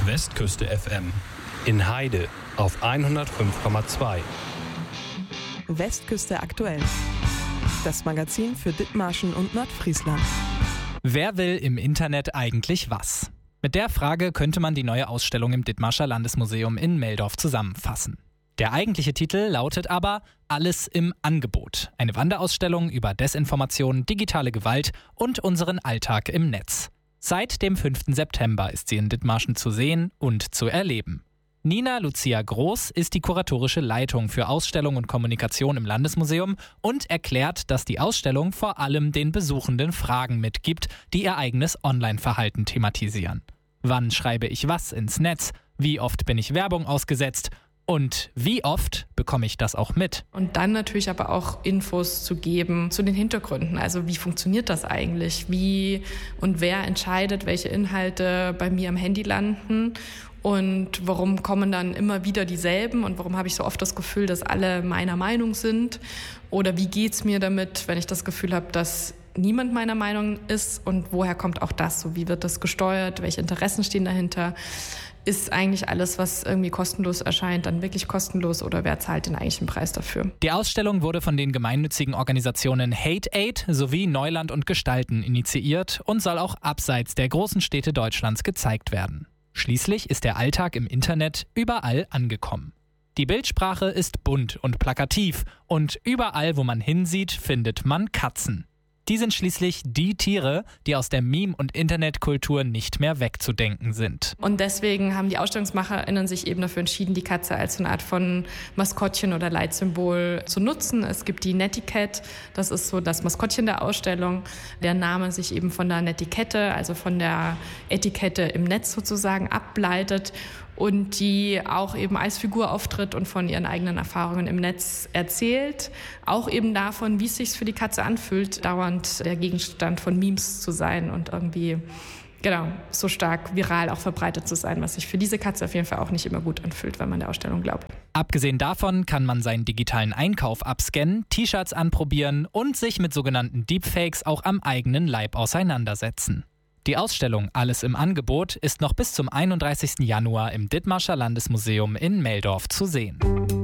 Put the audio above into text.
Westküste FM in Heide auf 105,2. Westküste aktuell. Das Magazin für Dithmarschen und Nordfriesland. Wer will im Internet eigentlich was? Mit der Frage könnte man die neue Ausstellung im Dithmarscher Landesmuseum in Meldorf zusammenfassen. Der eigentliche Titel lautet aber Alles im Angebot. Eine Wanderausstellung über Desinformation, digitale Gewalt und unseren Alltag im Netz. Seit dem 5. September ist sie in Dithmarschen zu sehen und zu erleben. Nina Lucia Groß ist die kuratorische Leitung für Ausstellung und Kommunikation im Landesmuseum und erklärt, dass die Ausstellung vor allem den Besuchenden Fragen mitgibt, die ihr eigenes Online-Verhalten thematisieren. Wann schreibe ich was ins Netz? Wie oft bin ich Werbung ausgesetzt? Und wie oft bekomme ich das auch mit? Und dann natürlich aber auch Infos zu geben zu den Hintergründen. Also wie funktioniert das eigentlich? Wie und wer entscheidet, welche Inhalte bei mir am Handy landen? Und warum kommen dann immer wieder dieselben? Und warum habe ich so oft das Gefühl, dass alle meiner Meinung sind? Oder wie geht's mir damit, wenn ich das Gefühl habe, dass niemand meiner Meinung ist? Und woher kommt auch das? So, wie wird das gesteuert? Welche Interessen stehen dahinter? Ist eigentlich alles, was irgendwie kostenlos erscheint, dann wirklich kostenlos oder wer zahlt den eigentlichen Preis dafür? Die Ausstellung wurde von den gemeinnützigen Organisationen Hate Aid sowie Neuland und Gestalten initiiert und soll auch abseits der großen Städte Deutschlands gezeigt werden. Schließlich ist der Alltag im Internet überall angekommen. Die Bildsprache ist bunt und plakativ und überall, wo man hinsieht, findet man Katzen. Die sind schließlich die Tiere, die aus der Meme- und Internetkultur nicht mehr wegzudenken sind. Und deswegen haben die AusstellungsmacherInnen sich eben dafür entschieden, die Katze als so eine Art von Maskottchen oder Leitsymbol zu nutzen. Es gibt die Netiquette, das ist so das Maskottchen der Ausstellung. Der Name sich eben von der Netiquette, also von der Etikette im Netz sozusagen ableitet. Und die auch eben als Figur auftritt und von ihren eigenen Erfahrungen im Netz erzählt. Auch eben davon, wie es sich für die Katze anfühlt, dauernd der Gegenstand von Memes zu sein und irgendwie so stark viral auch verbreitet zu sein, was sich für diese Katze auf jeden Fall auch nicht immer gut anfühlt, wenn man der Ausstellung glaubt. Abgesehen davon kann man seinen digitalen Einkauf abscannen, T-Shirts anprobieren und sich mit sogenannten Deepfakes auch am eigenen Leib auseinandersetzen. Die Ausstellung Alles im Angebot ist noch bis zum 31. Januar im Dithmarscher Landesmuseum in Meldorf zu sehen.